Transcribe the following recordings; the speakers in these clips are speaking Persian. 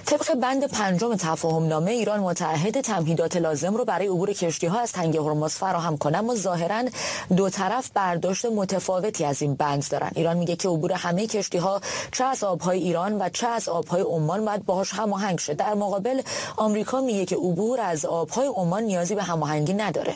طبق بند 5 تفاهم نامه، ایران متعهد تمهیدات لازم رو برای عبور کشتی‌ها از تنگه هرمز فراهم کنه، اما ظاهراً دو طرف برداشت متفاوتی از این بند دارن. ایران میگه که عبور همه کشتی‌ها چه از آب‌های ایران و چه از آب‌های عمان باید باهاش هماهنگ شه. در مقابل آمریکا میگه که عبور از آب‌های عمان نیازی به هماهنگی نداره.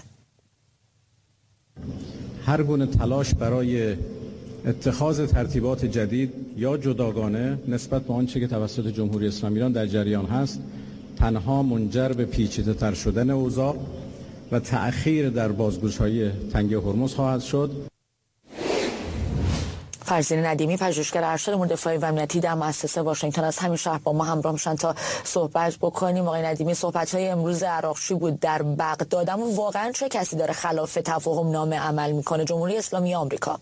هر گونه تلاش برای اتخاذ ترتیبات جدید یا جداگانه نسبت به آنچه که توسط جمهوری اسلامی ایران در جریان هست تنها منجر به پیچیده‌تر شدن اوضاع و تأخیر در بازگشایی تنگه هرمز خواهد شد. فرزین ندیمی، پژوهشگر ارشد امور دفاعی و امنیتی در مؤسسه واشنگتن از همین شهر با ما همراه میشن تا صحبت بکنیم. آقای ندیمی، صحبت‌های امروز عراقچی بود در بغداد، اما واقعا چه کسی داره خلاف تفاهم نامه عمل میکنه؟ جمهوری اسلامی یا آمریکا؟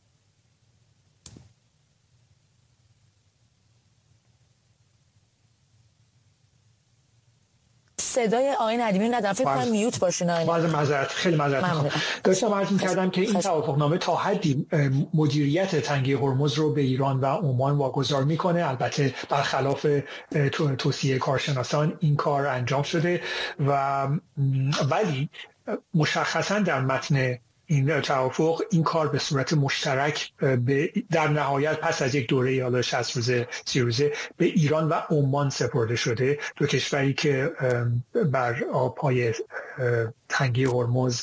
صدای آقای ندیمی ندارم، فکر کنم میوت باشین. خیلی معذرت میخوام. داشتم عرض می‌کردم که این توافقنامه تا حدی مدیریت تنگه هرمز رو به ایران و عمان واگذار میکنه. البته برخلاف توصیه کارشناسان این کار انجام شده ولی مشخصا در متن این توافق این کار به صورت مشترک در نهایت پس از یک دوره حالا 60 روزه 30 روزه به ایران و عمان سپرده شده، دو کشوری که بر آبهای تنگه هرمز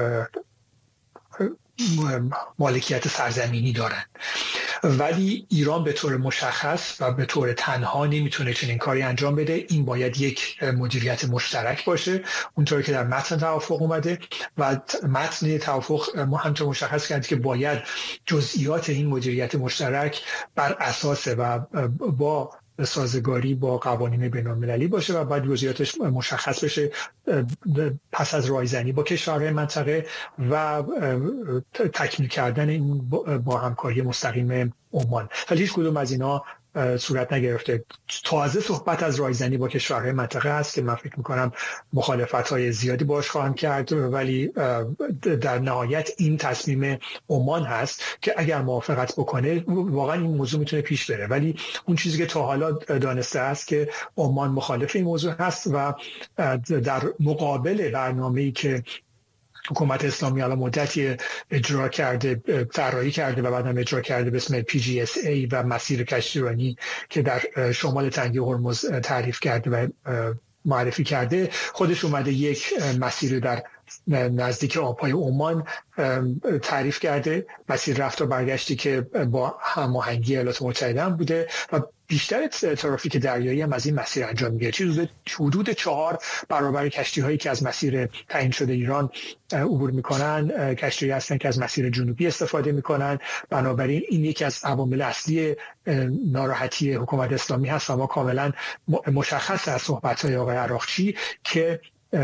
مالکیت سرزمینی دارند. ولی ایران به طور مشخص و به طور تنها نمیتونه چنین کاری انجام بده. این باید یک مدیریت مشترک باشه اونطوری که در متن توافق اومده و متن توافق همونطور مشخص کرد که باید جزئیات این مدیریت مشترک بر اساس و با سازگاری با قوانین بین‌المللی باشه و بعد جزئیاتش مشخص بشه پس از رایزنی با کشورهای منطقه و تکمیل کردن این با همکاری مستقیم عمان. ولی هیچ کدوم از اینا صورت نگرفته. تازه صحبت از رایزنی با کشورهای منطقه هست که من فکر میکنم مخالفت‌های زیادی باش خواهم کرد، ولی در نهایت این تصمیم عمان هست که اگر موافقت بکنه واقعا این موضوع میتونه پیش بره. ولی اون چیزی که تا حالا دانسته است که عمان مخالف این موضوع هست و در مقابل برنامه‌ای که حکومت اسلامی الان مدتی اجرا کرده، طراحی کرده و بعدم اجرا کرده به اسم PGSA و مسیر کشتیرانی که در شمال تنگه هرمز تعریف کرده و معرفی کرده، خودش اومده یک مسیر در نزدیک آبهای عمان تعریف کرده، مسیر رفت و برگشتی که با هماهنگی ایالات متحده هم بوده و بیشتر ترافیک دریایی هم از این مسیر انجام میگیره. چیزی حدود 4 برابر کشتی‌هایی که از مسیر تعیین شده ایران عبور میکنن کشتی‌هایی هستن که از مسیر جنوبی استفاده میکنن. بنابراین این یکی از عوامل اصلی ناراحتی حکومت اسلامی هست و ما کاملا مشخص از صحبت‌های آقای عراقچی که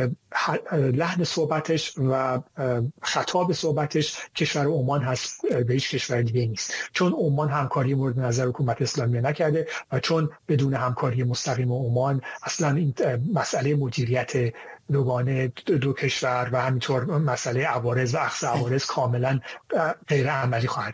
لحن صحبتش و خطاب صحبتش کشور عمان هست، به هیچ کشور دیگه نیست، چون عمان همکاری مورد نظر حکومت اسلامی نکرده و چون بدون همکاری مستقیم عمان اصلا این مسئله مدیریت دوگانه دو کشور و همینطور مسئله عوارض و اخذ عوارض کاملا غیر عملی خواهد